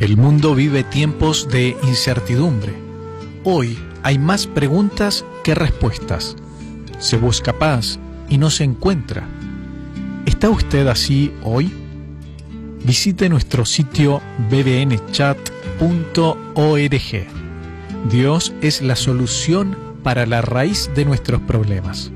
El mundo vive tiempos de incertidumbre. Hoy hay más preguntas que respuestas. Se busca paz y no se encuentra. ¿Está usted así hoy? Visite nuestro sitio bbnchat.org. Dios es la solución para la raíz de nuestros problemas.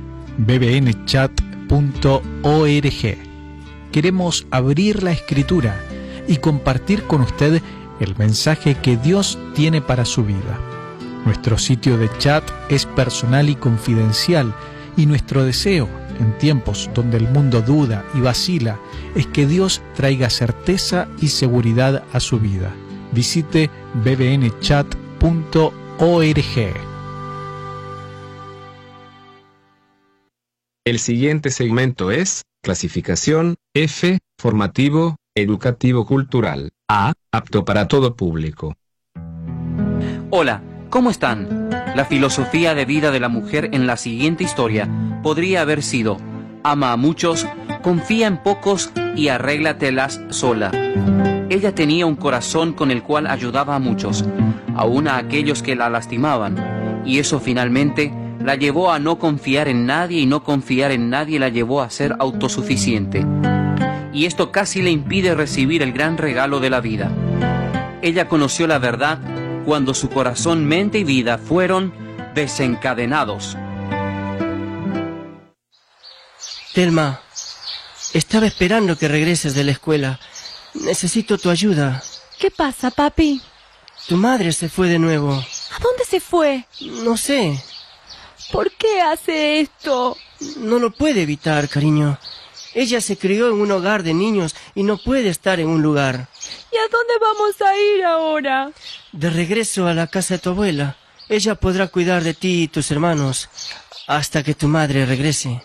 bbnchat.org. Queremos abrir la Escritura y compartir con usted el mensaje que Dios tiene para su vida. Nuestro sitio de chat es personal y confidencial, y nuestro deseo, en tiempos donde el mundo duda y vacila, es que Dios traiga certeza y seguridad a su vida. Visite bbnchat.org. El siguiente segmento es clasificación F, formativo, educativo cultural. A, apto para todo público. Hola, ¿cómo están? La filosofía de vida de la mujer en la siguiente historia podría haber sido: ama a muchos, confía en pocos y arréglatelas sola. Ella tenía un corazón con el cual ayudaba a muchos, aun a aquellos que la lastimaban, y eso finalmente la llevó a no confiar en nadie, y no confiar en nadie la llevó a ser autosuficiente. Y esto casi le impide recibir el gran regalo de la vida. Ella conoció la verdad cuando su corazón, mente y vida fueron desencadenados. Telma, estaba esperando que regreses de la escuela. Necesito tu ayuda. ¿Qué pasa, papi? Tu madre se fue de nuevo. ¿A dónde se fue? No sé. ¿Por qué hace esto? No lo puede evitar, cariño. Ella se crió en un hogar de niños y no puede estar en un lugar. ¿Y a dónde vamos a ir ahora? De regreso a la casa de tu abuela. Ella podrá cuidar de ti y tus hermanos hasta que tu madre regrese.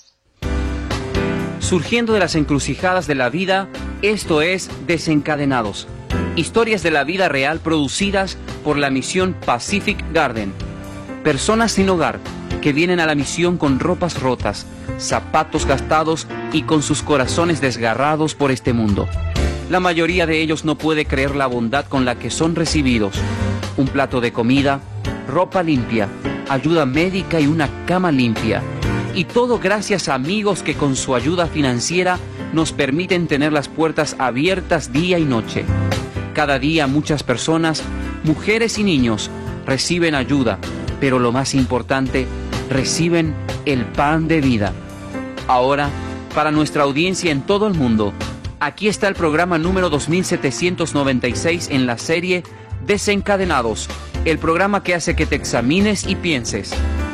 Surgiendo de las encrucijadas de la vida, esto es Desencadenados. Historias de la vida real producidas por la misión Pacific Garden. Personas sin hogar que vienen a la misión con ropas rotas, zapatos gastados y con sus corazones desgarrados por este mundo. La mayoría de ellos no puede creer la bondad con la que son recibidos. Un plato de comida, ropa limpia, ayuda médica y una cama limpia. Y todo gracias a amigos que con su ayuda financiera nos permiten tener las puertas abiertas día y noche. Cada día muchas personas, mujeres y niños, reciben ayuda, pero lo más importante, reciben el pan de vida. Ahora, para nuestra audiencia en todo el mundo, aquí está el programa número 2796 en la serie Desencadenados, el programa que hace que te examines y pienses.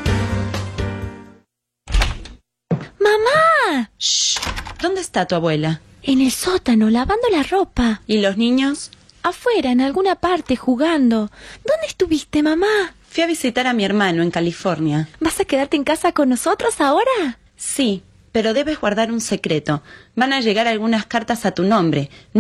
¡Mamá! Shh. ¿Dónde está tu abuela? En el sótano, lavando la ropa. ¿Y los niños? Afuera, en alguna parte, jugando. ¿Dónde estuviste, mamá? Fui a visitar a mi hermano en California. ¿Vas a quedarte en casa con nosotros ahora? Sí, pero debes guardar un secreto. Van a llegar algunas cartas a tu nombre.